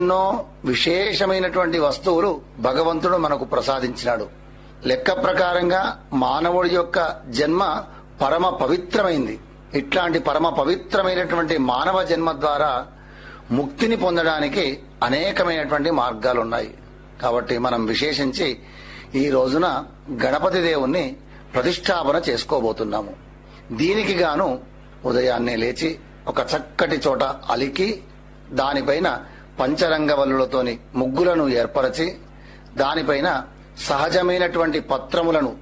ఎన్నో విశేషమైనటువంటి వస్తువులు భగవంతుడు మనకు ప్రసాదించినాడు. లెక్క ప్రకారంగా మానవుడి యొక్క జన్మ పరమ పవిత్రమైంది. ఇట్లాంటి పరమ పవిత్రమైనటువంటి మానవ జన్మ ద్వారా ముక్తిని పొందడానికి అనేకమైనటువంటి మార్గాలున్నాయి. కాబట్టి మనం విశేషించి ఈ రోజున గణపతి దేవుణ్ణి ప్రతిష్టాపన చేసుకోబోతున్నాము. దీనికి గాను ఉదయాన్నే లేచి ఒక చక్కటి చోట అలికి దానిపైన పంచరంగవల్లులతోని ముగ్గులను ఏర్పరచి దానిపైన సహజమైనటువంటి పత్రములను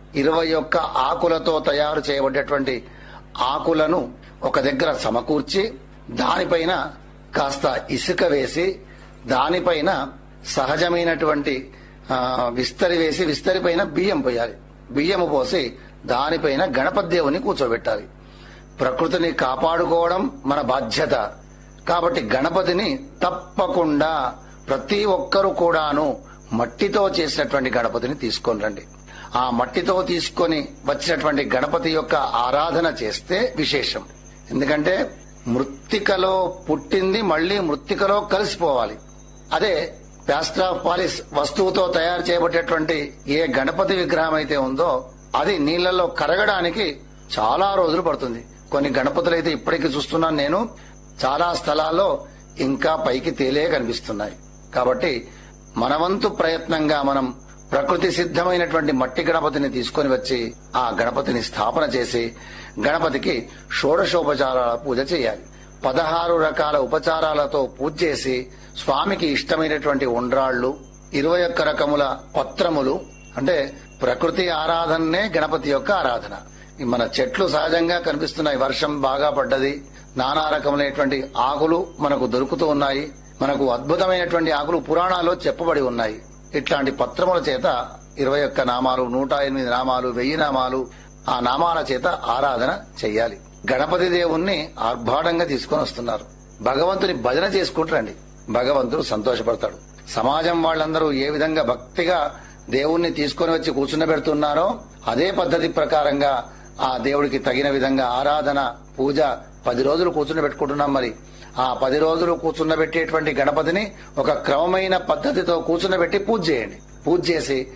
21 ఆకులతో తయారు చేయబడ్డటువంటి ఆకులను ఒక దగ్గర సమకూర్చి దానిపైన కాస్త ఇసుక వేసి దానిపైన సహజమైనటువంటి విస్తరి వేసి విస్తరిపైన బియ్యం పోయాలి. బియ్యము పోసి దానిపైన గణపతి దేవుని కూర్చోబెట్టాలి. ప్రకృతిని కాపాడుకోవడం మన బాధ్యత. కాబట్టి గణపతిని తప్పకుండా ప్రతి ఒక్కరూ కూడాను మట్టితో చేసినటువంటి గణపతిని తీసుకొని రండి. ఆ మట్టితో తీసుకొని వచ్చినటువంటి గణపతి యొక్క ఆరాధన చేస్తే విశేషం. ఎందుకంటే మృత్తికలో పుట్టింది మళ్లీ మృత్తికలో కలిసిపోవాలి. అదే ప్లాస్టర్ ఆఫ్ పారిస్ వస్తువుతో తయారు చేయబడేటువంటి ఏ గణపతి విగ్రహం అయితే ఉందో అది నీళ్లలో కరగడానికి చాలా రోజులు పడుతుంది. కొన్ని గణపతులు అయితే ఇప్పటికీ చూస్తున్నాను నేను, చాలా స్థలాల్లో ఇంకా పైకి తేలే కనిపిస్తున్నాయి. కాబట్టి మనవంతు ప్రయత్నంగా మనం ప్రకృతి సిద్ధమైనటువంటి మట్టి గణపతిని తీసుకొని వచ్చి ఆ గణపతిని స్థాపన చేసి గణపతికి షోడశోపచారాల పూజ చేయాలి. 16 రకాల ఉపచారాలతో పూజ చేసి స్వామికి ఇష్టమైనటువంటి ఉండ్రాళ్లు 21 రకముల పత్రములు, అంటే ప్రకృతి ఆరాధననే గణపతి యొక్క ఆరాధన. మన చెట్లు సహజంగా కనిపిస్తున్నాయి, వర్షం బాగా పడ్డది, నానా రకములైనటువంటి ఆకులు మనకు దొరుకుతూ ఉన్నాయి. మనకు అద్భుతమైనటువంటి ఆకులు పురాణాల్లో చెప్పబడి ఉన్నాయి. ఇట్లాంటి పత్రముల చేత 21 నామాలు, 108 నామాలు, 1000 నామాలు, ఆ నామాల చేత ఆరాధన చెయ్యాలి. గణపతి దేవుణ్ణి ఆర్భాటంగా తీసుకొని వస్తున్నారు. భగవంతుని భజన చేసుకుంటారండి, భగవంతుడు సంతోషపడతాడు. సమాజం వాళ్ళందరూ ఏ విధంగా భక్తిగా దేవుణ్ణి తీసుకొని వచ్చి కూర్చుండబెడుతున్నారో అదే పద్ధతి ప్రకారంగా ఆ దేవుడికి తగిన విధంగా ఆరాధన పూజ 10 రోజులు కూర్చుండబెట్టుకుంటున్నాం. మరి ఆ 10 రోజులు కూర్చుండబెట్టేటువంటి గణపతిని ఒక క్రమమైన పద్ధతితో కూర్చుండబెట్టి పూజ చేయండి. పూజ చేసి